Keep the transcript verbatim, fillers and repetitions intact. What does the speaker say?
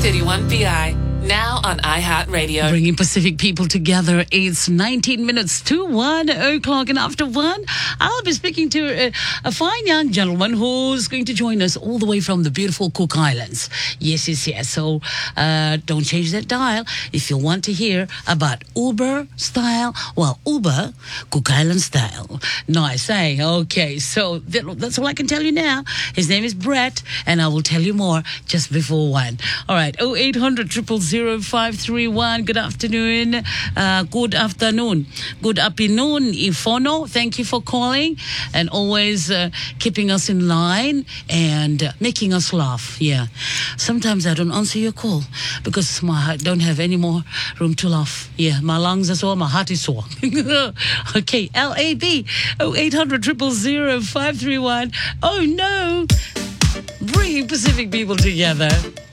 thirty-one P I. Now on iHeartRadio. Bringing Pacific people together. It's nineteen minutes to one o'clock. And after one, I'll be speaking to a, a fine young gentleman who's going to join us all the way from the beautiful Cook Islands. Yes, yes, yes. So uh, don't change that dial if you want to hear about Uber style. Well, Uber, Cook Island style. Nice, eh? Okay, so that, that's all I can tell you now. His name is Brett, and I will tell you more just before one. All right, oh eight hundred, zero zero zero, five three one. Good afternoon. Uh, good afternoon. Good afternoon, Ifono. Thank you for calling and always uh, keeping us in line and uh, making us laugh. Yeah. Sometimes I don't answer your call because my heart don't have any more room to laugh. Yeah, my lungs are sore, my heart is sore. Okay, L A B, oh eight hundred, zero zero zero, five three one. Oh no. Bringing Pacific people together.